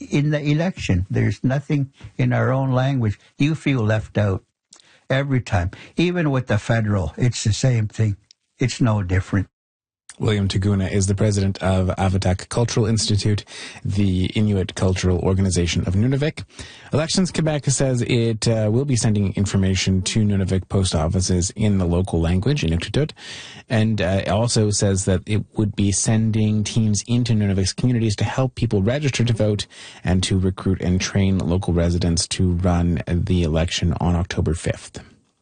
in the election. There's nothing in our own language. You feel left out every time. Even with the federal, it's the same thing. It's no different. William Taguna is the president of Avatak Cultural Institute, the Inuit cultural organization of Nunavik. Elections Quebec says it will be sending information to Nunavik post offices in the local language, Inuktitut, and it also says that it would be sending teams into Nunavik's communities to help people register to vote and to recruit and train local residents to run the election on October 5th.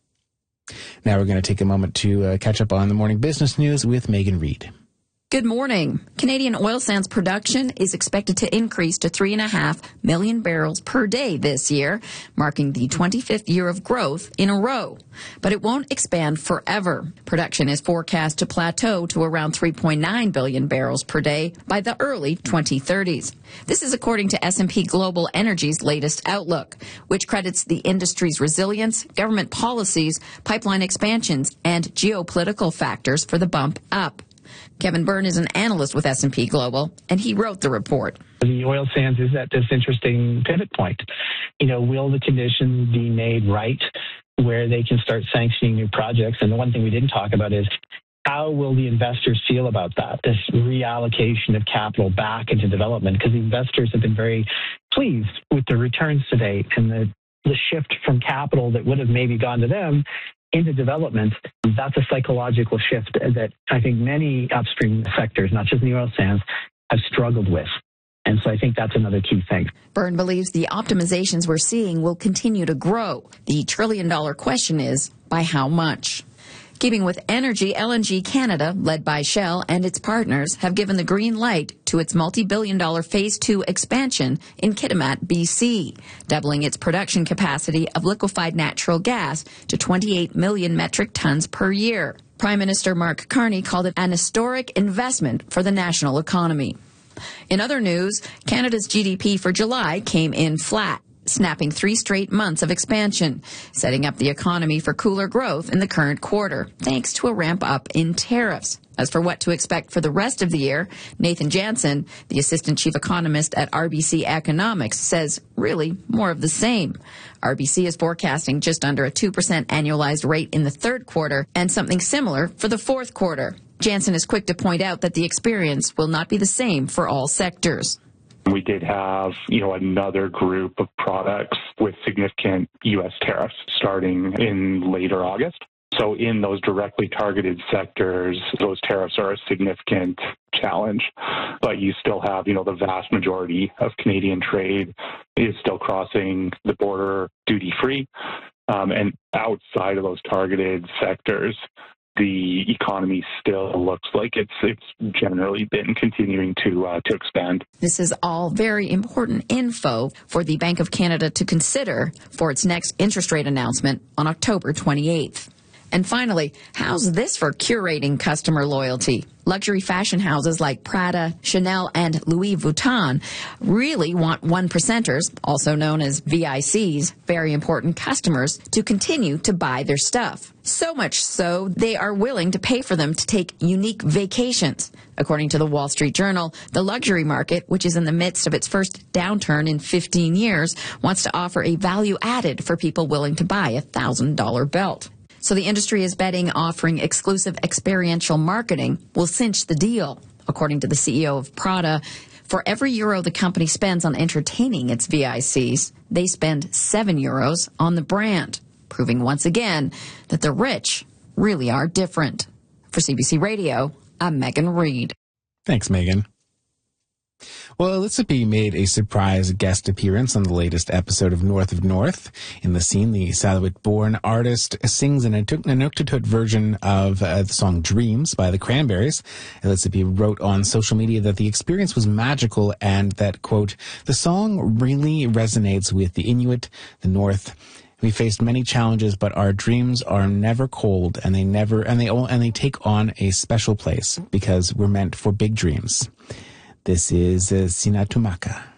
Now we're going to take a moment to catch up on the morning business news with Megan Reid. Good morning. Canadian oil sands production is expected to increase to 3.5 million barrels per day this year, marking the 25th year of growth in a row. But it won't expand forever. Production is forecast to plateau to around 3.9 billion barrels per day by the early 2030s. This is according to S&P Global Energy's latest outlook, which credits the industry's resilience, government policies, pipeline expansions, and geopolitical factors for the bump up. Kevin Byrne is an analyst with S&P Global, and he wrote the report. The oil sands is at this interesting pivot point. Will the conditions be made right where they can start sanctioning new projects? And the one thing we didn't talk about is how will the investors feel about that, this reallocation of capital back into development? Because the investors have been very pleased with the returns to date and the shift from capital that would have maybe gone to them into development. That's a psychological shift that I think many upstream sectors, not just in the oil sands, have struggled with. And so I think that's another key thing. Byrne believes the optimizations we're seeing will continue to grow. The trillion-dollar question is, by how much? Keeping with energy, LNG Canada, led by Shell and its partners, have given the green light to its multi-billion-dollar Phase 2 expansion in Kitimat, BC, doubling its production capacity of liquefied natural gas to 28 million metric tons per year. Prime Minister Mark Carney called it an historic investment for the national economy. In other news, Canada's GDP for July came in flat, snapping 3 straight months of expansion, setting up the economy for cooler growth in the current quarter, thanks to a ramp up in tariffs. As for what to expect for the rest of the year, Nathan Jansen, the assistant chief economist at RBC Economics, says really more of the same. RBC is forecasting just under a 2% annualized rate in the third quarter and something similar for the fourth quarter. Jansen is quick to point out that the experience will not be the same for all sectors. We did have, another group of products with significant U.S. tariffs starting in later August. So in those directly targeted sectors, those tariffs are a significant challenge. But you still have, the vast majority of Canadian trade is still crossing the border duty-free. And outside of those targeted sectors, the economy still looks like it's generally been continuing to expand. This is all very important info for the Bank of Canada to consider for its next interest rate announcement on October 28th. And finally, how's this for curating customer loyalty? Luxury fashion houses like Prada, Chanel, and Louis Vuitton really want one percenters, also known as VICs, very important customers, to continue to buy their stuff. So much so, they are willing to pay for them to take unique vacations. According to the Wall Street Journal, the luxury market, which is in the midst of its first downturn in 15 years, wants to offer a value added for people willing to buy a $1,000 belt. So the industry is betting offering exclusive experiential marketing will cinch the deal. According to the CEO of Prada, for every euro the company spends on entertaining its VICs, they spend 7 euros on the brand, proving once again that the rich really are different. For CBC Radio, I'm Megan Reid. Thanks, Megan. Well, Elizabeth made a surprise guest appearance on the latest episode of North of North. In the scene, the Iqaluit-born artist sings an Inuktitut version of the song Dreams by the Cranberries. Elizabeth wrote on social media that the experience was magical and that, quote, the song really resonates with the Inuit, the North. We faced many challenges, but our dreams are never cold, and they take on a special place because we're meant for big dreams. This is Sinatumaka.